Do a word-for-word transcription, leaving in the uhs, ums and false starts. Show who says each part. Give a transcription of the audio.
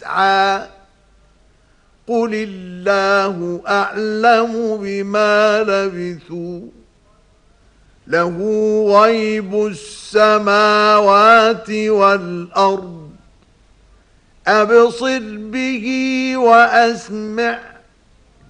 Speaker 1: يسعى قل الله أعلم بما لبثوا له غيب السماوات والأرض أبصر به وأسمع